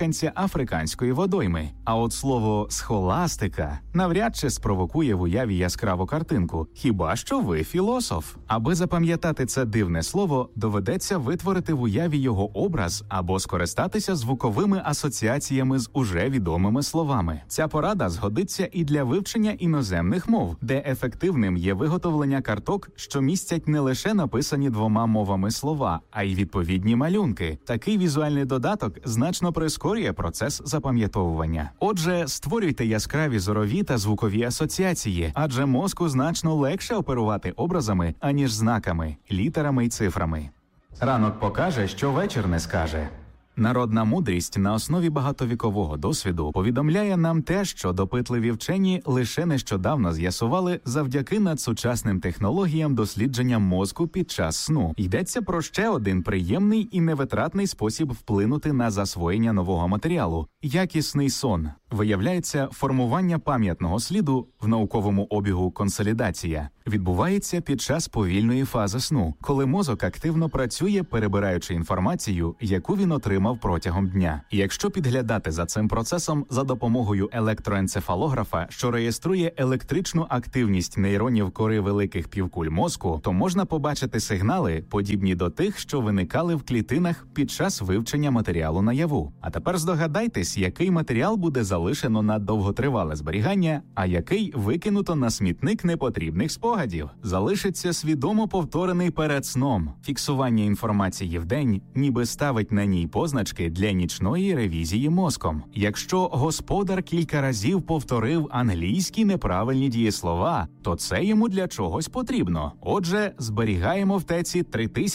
африканської водойми. А от слово «схоластика» навряд чи спровокує в уяві яскраву картинку. Хіба що ви філософ. Аби запам'ятати це дивне слово, доведеться витворити в уяві його образ або скористатися звуковими асоціаціями з уже відомими словами. Ця порада згодиться і для вивчення іноземних мов, де ефективним є виготовлення карток, що містять не лише написані двома мовами слова, а й відповідні малюнки. Такий візуальний додаток значно прискорює процес запам'ятовування. Отже, створюйте яскраві зорові та звукові асоціації, адже мозку значно легше оперувати образами, аніж знаками, літерами й цифрами. Ранок покаже, що вечір не скаже. Народна мудрість на основі багатовікового досвіду повідомляє нам те, що допитливі вчені лише нещодавно з'ясували завдяки надсучасним технологіям дослідження мозку під час сну. Йдеться про ще один приємний і невитратний спосіб вплинути на засвоєння нового матеріалу – якісний сон. Виявляється, формування пам'ятного сліду в науковому обігу консолідація відбувається під час повільної фази сну, коли мозок активно працює, перебираючи інформацію, яку він отримав протягом дня. І якщо підглядати за цим процесом за допомогою електроенцефалографа, що реєструє електричну активність нейронів кори великих півкуль мозку, то можна побачити сигнали, подібні до тих, що виникали в клітинах під час вивчення матеріалу наяву. А тепер здогадайтесь, який матеріал буде залишено на довготривале зберігання, а який викинуто на смітник непотрібних спогадів. Залишиться свідомо повторений перед сном. Фіксування інформації вдень ніби ставить на ній позначки для нічної ревізії мозком. Якщо господар кілька разів повторив англійські неправильні дієслова, то це йому для чогось потрібно. Отже, зберігаємо в теці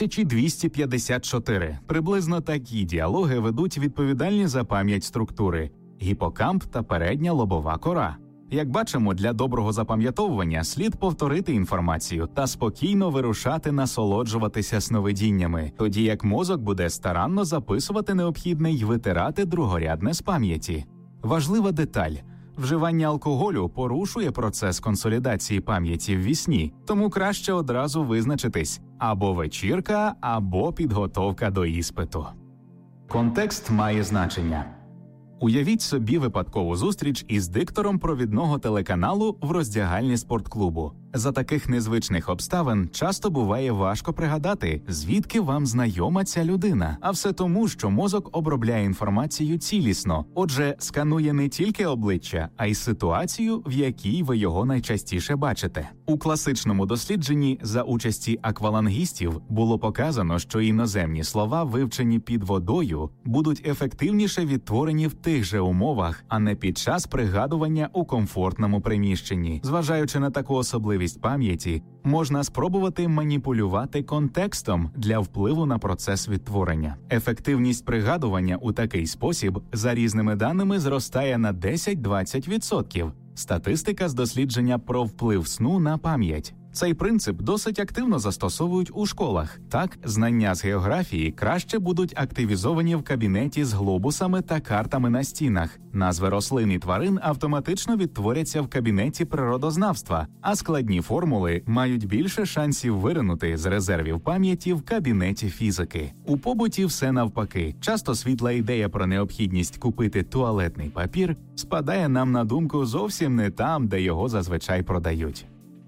3254. Приблизно такі діалоги ведуть відповідальні за пам'ять структури – гіпокамп та передня лобова кора. Як бачимо, для доброго запам'ятовування слід повторити інформацію та спокійно вирушати насолоджуватися сновидіннями, тоді як мозок буде старанно записувати необхідне й витирати другорядне з пам'яті. Важлива деталь. Вживання алкоголю порушує процес консолідації пам'яті в вісні, тому краще одразу визначитись – або вечірка, або підготовка до іспиту. Контекст має значення. Уявіть собі випадкову зустріч із диктором провідного телеканалу в роздягальні спортклубу. За таких незвичних обставин часто буває важко пригадати, звідки вам знайома ця людина. А все тому, що мозок обробляє інформацію цілісно. Отже, сканує не тільки обличчя, а й ситуацію, в якій ви його найчастіше бачите. У класичному дослідженні за участі аквалангістів було показано, що іноземні слова, вивчені під водою, будуть ефективніше відтворені в тих же умовах, а не під час пригадування у комфортному приміщенні. Зважаючи на таку особливість пам'яті, можна спробувати маніпулювати контекстом для впливу на процес відтворення. Ефективність пригадування у такий спосіб, за різними даними, зростає на 10-20%. Статистика з дослідження про вплив сну на пам'ять. Цей принцип досить активно застосовують у школах. Так, знання з географії краще будуть активізовані в кабінеті з глобусами та картами на стінах. Назви рослин і тварин автоматично відтворяться в кабінеті природознавства, а складні формули мають більше шансів виринути з резервів пам'яті в кабінеті фізики. У побуті все навпаки. Часто світла ідея про необхідність купити туалетний папір спадає нам на думку зовсім не там, де його зазвичай продають.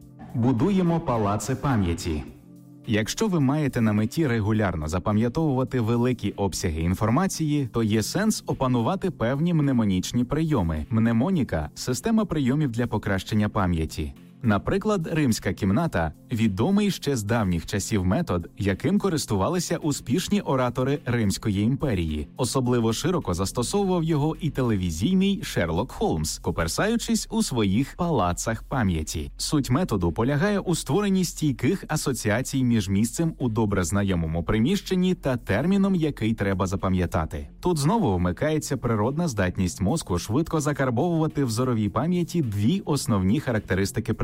Будуємо палаци пам'яті. Якщо ви маєте на меті регулярно запам'ятовувати великі обсяги інформації, то є сенс опанувати певні мнемонічні прийоми. Мнемоніка – система прийомів для покращення пам'яті. Наприклад, римська кімната – відомий ще з давніх часів метод, яким користувалися успішні оратори Римської імперії. Особливо широко застосовував його і телевізійний Шерлок Холмс, коперсаючись у своїх палацах пам'яті. Суть методу полягає у створенні стійких асоціацій між місцем у добре знайомому приміщенні та терміном, який треба запам'ятати. Тут знову вмикається природна здатність мозку швидко закарбовувати в зоровій пам'яті дві основні характеристики предмету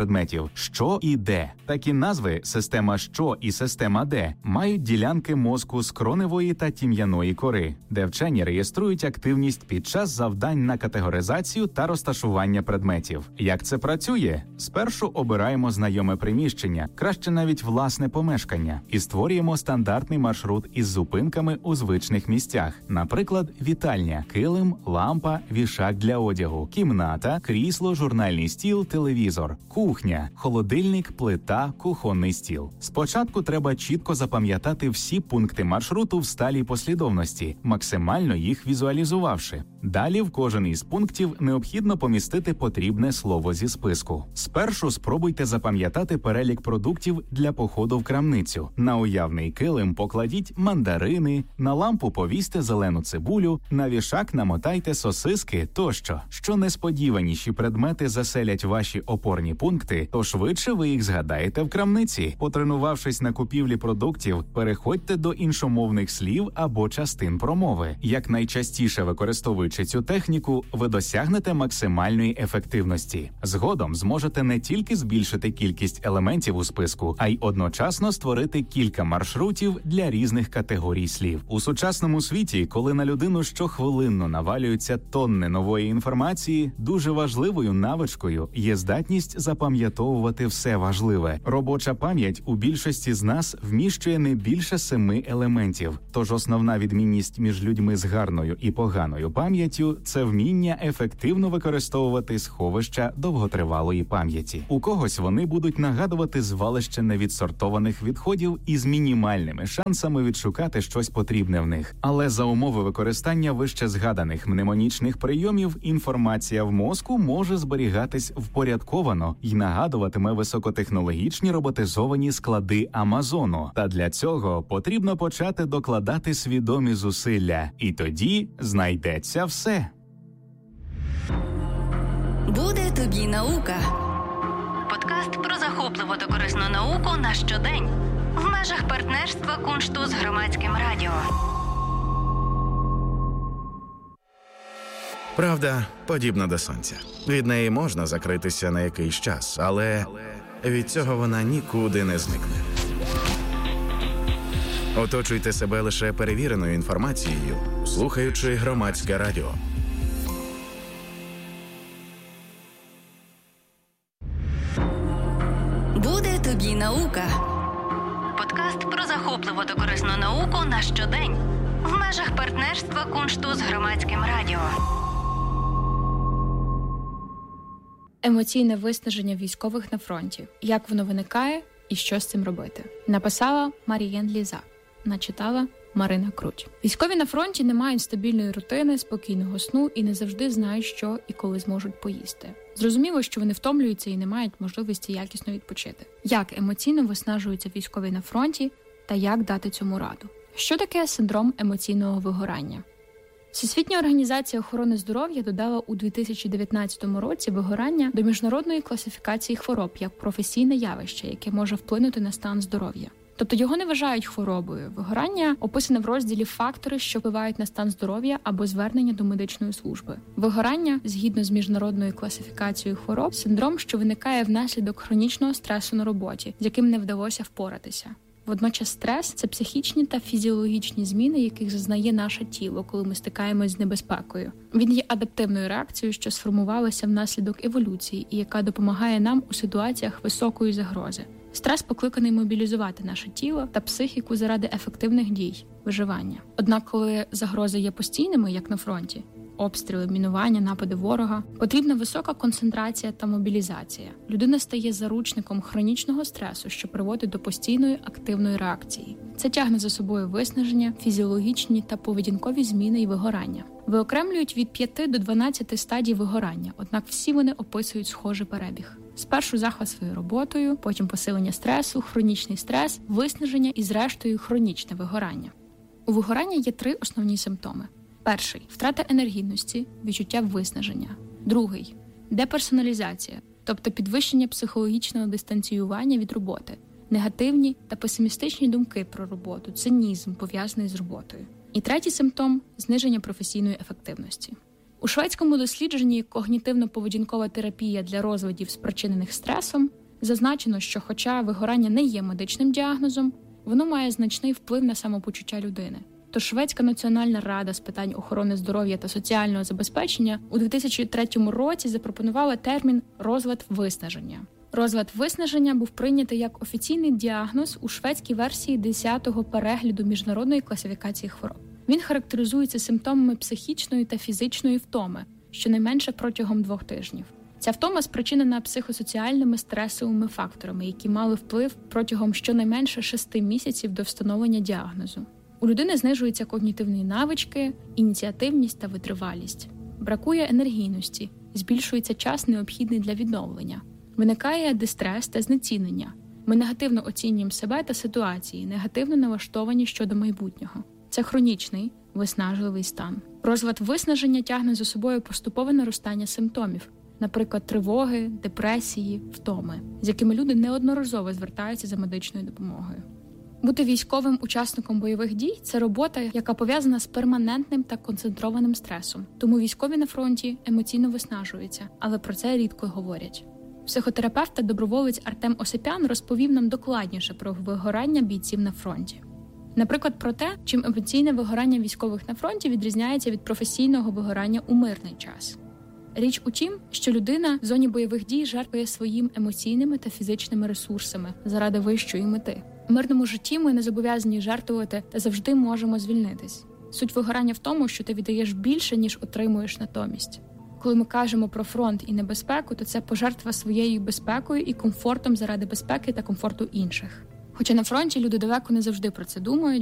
предметів «що» і «де». Такі назви «система що» і «система де» мають ділянки мозку скроневої та тім'яної кори, де вчені реєструють активність під час завдань на категоризацію та розташування предметів. Як це працює? Спершу обираємо знайоме приміщення, краще навіть власне помешкання, і створюємо стандартний маршрут із зупинками у звичних місцях. Наприклад, вітальня, килим, лампа, вішак для одягу, кімната, крісло, журнальний стіл, телевізор, кухня, холодильник, плита, кухонний стіл. Спочатку треба чітко запам'ятати всі пункти маршруту в сталій послідовності, максимально їх візуалізувавши. Далі в кожен із пунктів необхідно помістити потрібне слово зі списку. Спершу спробуйте запам'ятати перелік продуктів для походу в крамницю. На уявний килим покладіть мандарини, на лампу повісьте зелену цибулю, на вішак намотайте сосиски тощо. Що несподіваніші предмети заселять ваші опорні пункти, то швидше ви їх згадаєте в крамниці. Потренувавшись на купівлі продуктів, переходьте до іншомовних слів або частин промови. Як найчастіше використовуючи цю техніку, ви досягнете максимальної ефективності. Згодом зможете не тільки збільшити кількість елементів у списку, а й одночасно створити кілька маршрутів для різних категорій слів. У сучасному світі, коли на людину щохвилинно навалюються тонни нової інформації, дуже важливою навичкою є здатність запам'ятовувати все важливе. Робоча пам'ять у більшості з нас вміщує не більше 7 елементів. Тож основна відмінність між людьми з гарною і поганою пам'яттю – це вміння ефективно використовувати сховища довготривалої пам'яті. У когось вони будуть нагадувати звалище невідсортованих відходів із мінімальними шансами відшукати щось потрібне в них. Але за умови використання вище згаданих мнемонічних прийомів інформація в мозку може зберігатись впорядковано і нагадуватиме високотехнологічні роботизовані склади Амазону. Та для цього потрібно почати докладати свідомі зусилля. І тоді знайдеться все. Буде тобі наука. Подкаст про захопливу та корисну науку на щодень. В межах партнерства Куншту з Громадським радіо. Правда подібна до сонця. Від неї можна закритися на якийсь час, але від цього вона нікуди не зникне. Оточуйте себе лише перевіреною інформацією, слухаючи Громадське радіо. Буде тобі наука. Подкаст про захопливу та корисну науку на щодень. В межах партнерства Куншту з Громадським радіо. Емоційне виснаження військових на фронті. Як воно виникає і що з цим робити? Написала Марієн Ліза. Начитала Марина Круть. Військові на фронті не мають стабільної рутини, спокійного сну і не завжди знають, що і коли зможуть поїсти. Зрозуміло, що вони втомлюються і не мають можливості якісно відпочити. Як емоційно виснажуються військові на фронті та як дати цьому раду? Що таке синдром емоційного вигорання? Всесвітня організація охорони здоров'я додала у 2019 році вигорання до міжнародної класифікації хвороб як професійне явище, яке може вплинути на стан здоров'я. Тобто його не вважають хворобою. Вигорання описане в розділі «Фактори, що впливають на стан здоров'я» або «Звернення до медичної служби». Вигорання, згідно з міжнародною класифікацією хвороб, синдром, що виникає внаслідок хронічного стресу на роботі, з яким не вдалося впоратися. Водночас стрес – це психічні та фізіологічні зміни, яких зазнає наше тіло, коли ми стикаємось з небезпекою. Він є адаптивною реакцією, що сформувалася внаслідок еволюції і яка допомагає нам у ситуаціях високої загрози. Стрес покликаний мобілізувати наше тіло та психіку заради ефективних дій, виживання. Однак, коли загрози є постійними, як на фронті, обстріли, мінування, напади ворога, потрібна висока концентрація та мобілізація. Людина стає заручником хронічного стресу, що приводить до постійної активної реакції. Це тягне за собою виснаження, фізіологічні та поведінкові зміни і вигорання. Виокремлюють від 5 до 12 стадій вигорання, однак всі вони описують схожий перебіг. Спершу захват своєю роботою, потім посилення стресу, хронічний стрес, виснаження і, зрештою, хронічне вигорання. У вигорання є 3 основні симптоми. Перший – втрата енергійності, відчуття виснаження. Другий – деперсоналізація, тобто підвищення психологічного дистанціювання від роботи, негативні та песимістичні думки про роботу, цинізм, пов'язаний з роботою. І третій симптом – зниження професійної ефективності. У шведському дослідженні «Когнітивно-поведінкова терапія для розладів, спричинених стресом» зазначено, що хоча вигорання не є медичним діагнозом, воно має значний вплив на самопочуття людини. Тож Шведська національна рада з питань охорони здоров'я та соціального забезпечення у 2003 році запропонувала термін «розлад виснаження». Розлад виснаження був прийнятий як офіційний діагноз у шведській версії 10-го перегляду міжнародної класифікації хвороб. Він характеризується симптомами психічної та фізичної втоми, щонайменше протягом 2 тижнів. Ця втома спричинена психосоціальними стресовими факторами, які мали вплив протягом щонайменше 6 місяців до встановлення діагнозу. У людини знижуються когнітивні навички, ініціативність та витривалість. Бракує енергійності, збільшується час, необхідний для відновлення. Виникає дистрес та знецінення. Ми негативно оцінюємо себе та ситуації, негативно налаштовані щодо майбутнього. Це хронічний, виснажливий стан. Розлад виснаження тягне за собою поступове наростання симптомів, наприклад, тривоги, депресії, втоми, з якими люди неодноразово звертаються за медичною допомогою. Бути військовим учасником бойових дій – це робота, яка пов'язана з перманентним та концентрованим стресом. Тому військові на фронті емоційно виснажуються, але про це рідко говорять. Психотерапевт та доброволець Артем Осипян розповів нам докладніше про вигорання бійців на фронті. Наприклад, про те, чим емоційне вигорання військових на фронті відрізняється від професійного вигорання у мирний час. Річ у тім, що людина в зоні бойових дій жертвує своїм емоційними та фізичними ресурсами заради вищої мети. В мирному житті ми не зобов'язані жертвувати та завжди можемо звільнитись. Суть вигорання в тому, що ти віддаєш більше, ніж отримуєш натомість. Коли ми кажемо про фронт і небезпеку, то це пожертва своєю безпекою і комфортом заради безпеки та комфорту інших. Хоча на фронті люди далеко не завжди про це думають,